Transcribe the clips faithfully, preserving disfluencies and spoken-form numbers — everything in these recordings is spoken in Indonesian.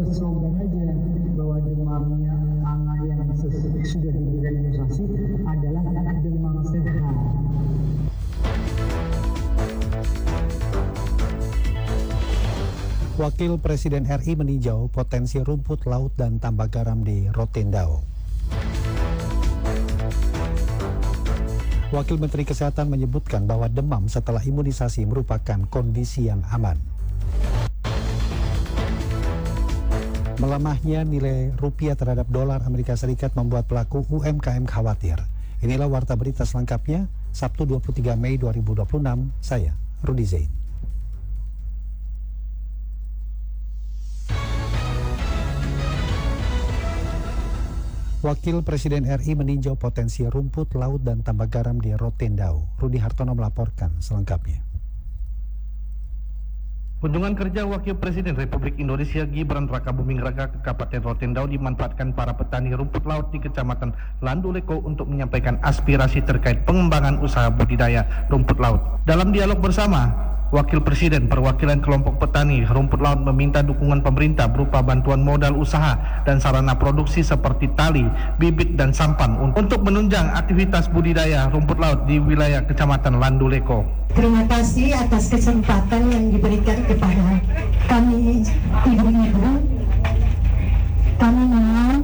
slogan aja bahwa demamnya pangan yang sudah direalisasi adalah demam sehat. Wakil Presiden R I meninjau potensi rumput laut dan tambak garam di Rotendao. Wakil Menteri Kesehatan menyebutkan bahwa demam setelah imunisasi merupakan kondisi yang aman. Melemahnya nilai rupiah terhadap dolar Amerika Serikat membuat pelaku U M K M khawatir. Inilah warta berita selengkapnya, Sabtu dua puluh tiga Mei dua ribu dua puluh enam, saya Rudi Zain. Wakil Presiden R I meninjau potensi rumput laut dan tambak garam di Rotendao. Rudi Hartono melaporkan selengkapnya. Kunjungan kerja Wakil Presiden Republik Indonesia Gibran Rakabuming Raka ke Kabupaten Rotendao dimanfaatkan para petani rumput laut di Kecamatan Landuleko untuk menyampaikan aspirasi terkait pengembangan usaha budidaya rumput laut. Dalam dialog bersama, Wakil Presiden perwakilan kelompok petani rumput laut meminta dukungan pemerintah berupa bantuan modal usaha dan sarana produksi seperti tali, bibit, dan sampan untuk menunjang aktivitas budidaya rumput laut di wilayah Kecamatan Landuleko. Terima kasih atas kesempatan yang diberikan kepada kami ibu-ibu. Kami mohon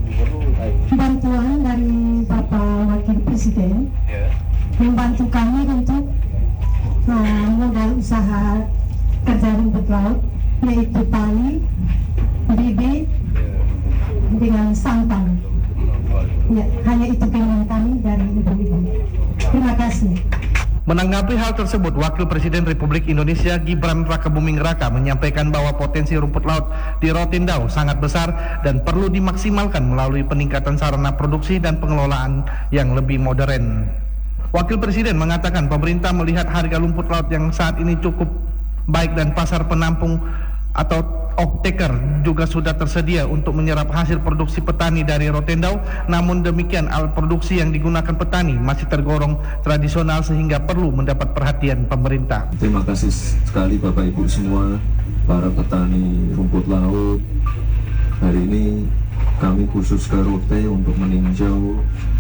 bantuan dari Bapak Wakil Presiden membantu kami untuk Nah, modal usaha kerja rumput laut, yaitu tali, bibit, dengan sampan. Ya, hanya itu keinginan kami dari ibu-ibu. Terima kasih. Menanggapi hal tersebut, Wakil Presiden Republik Indonesia Gibran Rakabuming Raka menyampaikan bahwa potensi rumput laut di Rotendao sangat besar dan perlu dimaksimalkan melalui peningkatan sarana produksi dan pengelolaan yang lebih modern. Wakil Presiden mengatakan pemerintah melihat harga rumput laut yang saat ini cukup baik dan pasar penampung atau off-taker juga sudah tersedia untuk menyerap hasil produksi petani dari Rotendao. Namun demikian alat produksi yang digunakan petani masih tergolong tradisional sehingga perlu mendapat perhatian pemerintah. Terima kasih sekali Bapak Ibu semua, para petani rumput laut. Hari ini kami khusus ke Rote untuk meninjau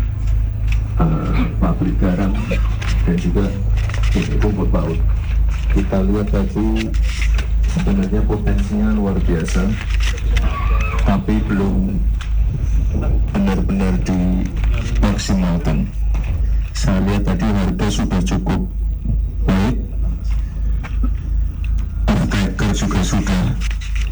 Uh, pabrik garam dan juga rumput laut. Kita lihat tadi sebenarnya potensinya luar biasa, tapi belum benar-benar dimaksimalkan. Saya lihat tadi harga sudah cukup baik, per ekor juga sudah